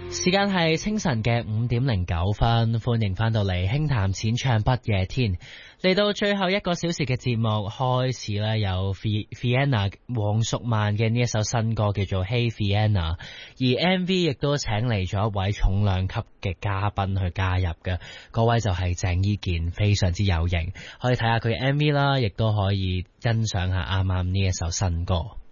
時間係清晨嘅5:09，歡迎翻到嚟輕談淺唱不夜天，嚟到最後一個小時嘅節目開始啦，有 Vienna 黃淑蔓嘅呢一首新歌叫做 Hey Vienna， 而 MV 亦都請嚟咗一位重量級嘅嘉賓去加入嘅，嗰位就係鄭伊健，非常之有型，可以睇下佢 MV 啦，亦都可以欣賞下啱啱呢一首新歌。